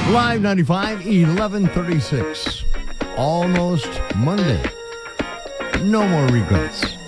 Live 95, 1136. Almost Monday. No more regrets.